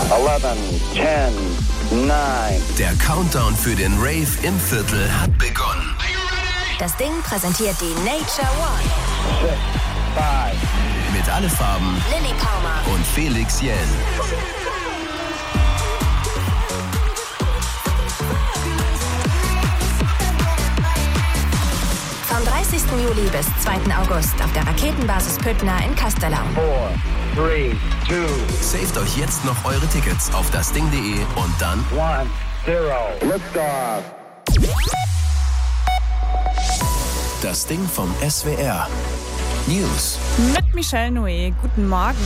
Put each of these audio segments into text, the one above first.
11, 10, 9. Der Countdown für den Rave im Viertel hat begonnen. Das Ding präsentiert die Nature One. 6, 5. Mit alle Farben Lilly Palmer und Felix Jähn. Vom 30. Juli bis 2. August auf der Raketenbasis Püttner in Castellaun. 4, 3, 2. Saved euch jetzt noch eure Tickets auf dasding.de und dann 1, 0. Liftoff. das Ding vom SWR. News. Mit Michelle Noé. Guten Morgen.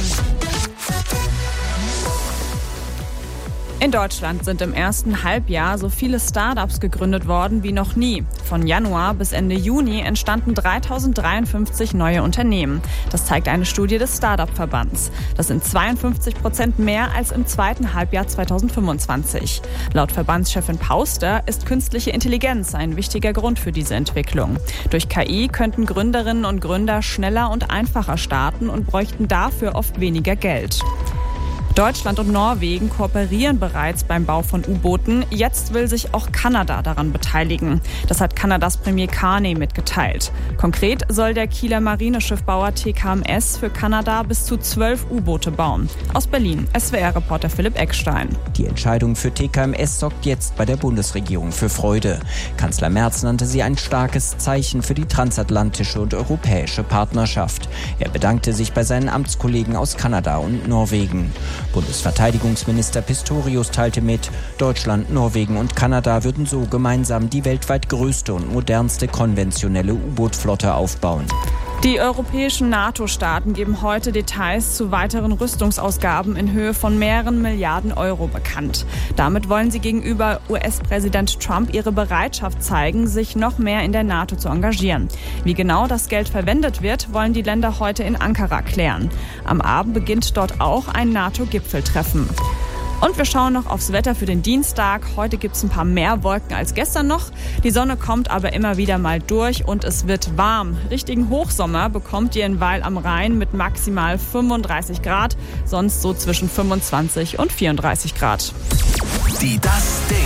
In Deutschland sind im ersten Halbjahr so viele Startups gegründet worden wie noch nie. Von Januar bis Ende Juni entstanden 3053 neue Unternehmen. Das zeigt eine Studie des Startup-Verbands. Das sind 52% mehr als im zweiten Halbjahr 2025. Laut Verbandschefin Pauster ist künstliche Intelligenz ein wichtiger Grund für diese Entwicklung. Durch KI könnten Gründerinnen und Gründer schneller und einfacher starten und bräuchten dafür oft weniger Geld. Deutschland und Norwegen kooperieren bereits beim Bau von U-Booten. Jetzt will sich auch Kanada daran beteiligen. Das hat Kanadas Premier Carney mitgeteilt. Konkret soll der Kieler Marineschiffbauer TKMS für Kanada bis zu 12 U-Boote bauen. Aus Berlin, SWR-Reporter Philipp Eckstein. Die Entscheidung für TKMS sorgt jetzt bei der Bundesregierung für Freude. Kanzler Merz nannte sie ein starkes Zeichen für die transatlantische und europäische Partnerschaft. Er bedankte sich bei seinen Amtskollegen aus Kanada und Norwegen. Bundesverteidigungsminister Pistorius teilte mit, Deutschland, Norwegen und Kanada würden so gemeinsam die weltweit größte und modernste konventionelle U-Boot-Flotte aufbauen. Die europäischen NATO-Staaten geben heute Details zu weiteren Rüstungsausgaben in Höhe von mehreren Milliarden Euro bekannt. Damit wollen sie gegenüber US-Präsident Trump ihre Bereitschaft zeigen, sich noch mehr in der NATO zu engagieren. Wie genau das Geld verwendet wird, wollen die Länder heute in Ankara klären. Am Abend beginnt dort auch ein NATO-Gipfeltreffen. Und wir schauen noch aufs Wetter für den Dienstag. Heute gibt es ein paar mehr Wolken als gestern noch. Die Sonne kommt aber immer wieder mal durch und es wird warm. Richtigen Hochsommer bekommt ihr in Weil am Rhein mit maximal 35 Grad, sonst so zwischen 25 und 34 Grad. Die Das Ding.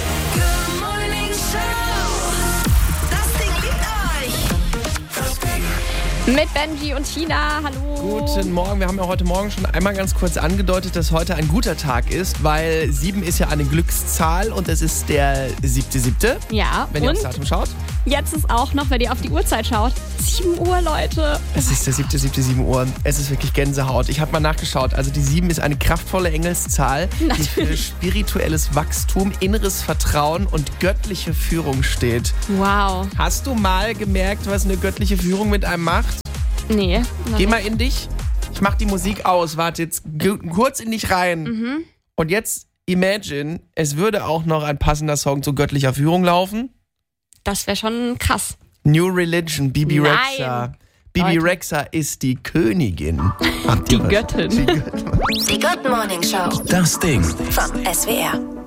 Mit Benji und Tina, hallo. Guten Morgen, wir haben ja heute Morgen schon einmal ganz kurz angedeutet, dass heute ein guter Tag ist, weil 7 ist ja eine Glückszahl und es ist der 7.7. Ja, Wenn ihr und aufs Datum schaut. jetzt ist auch noch, wenn ihr auf die Uhrzeit schaut, 7 Uhr, Leute. Es ist der 7.7. 7 Uhr. Es ist wirklich Gänsehaut. Ich habe mal nachgeschaut. Also die 7 ist eine kraftvolle Engelszahl, die für spirituelles Wachstum, inneres Vertrauen und göttliche Führung steht. Wow. Hast du mal gemerkt, was eine göttliche Führung mit einem macht? Nee. Geh mal in dich. Ich mach die Musik aus. Warte, jetzt kurz in dich rein. Und jetzt imagine, es würde auch noch ein passender Song zu göttlicher Führung laufen. Das wäre schon krass. New Religion, Bibi Nein. Rexha. Bibi Leute. Rexha ist die Königin. Die Göttin. Die Good Morning Show Das Ding. vom SWR.